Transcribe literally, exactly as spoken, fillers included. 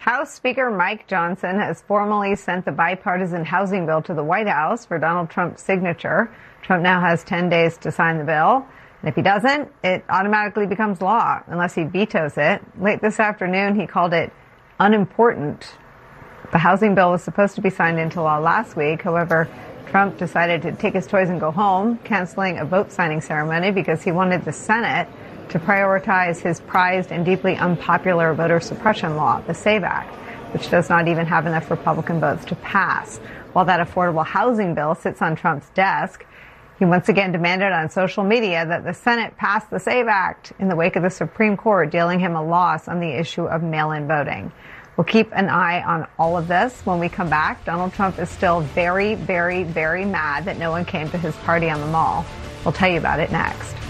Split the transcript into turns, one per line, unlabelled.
House Speaker Mike Johnson has formally sent the bipartisan housing bill to the White House for Donald Trump's signature. Trump now has ten days to sign the bill. And if he doesn't, it automatically becomes law unless he vetoes it. Late this afternoon, he called it unimportant. The housing bill was supposed to be signed into law last week. However, Trump decided to take his toys and go home, canceling a vote signing ceremony because he wanted the Senate to prioritize his prized and deeply unpopular voter suppression law, the SAVE Act, which does not even have enough Republican votes to pass. While that affordable housing bill sits on Trump's desk, he once again demanded on social media that the Senate pass the SAVE Act in the wake of the Supreme Court dealing him a loss on the issue of mail-in voting. We'll keep an eye on all of this when we come back. Donald Trump is still very, very, very mad that no one came to his party on the Mall. We'll tell you about it next.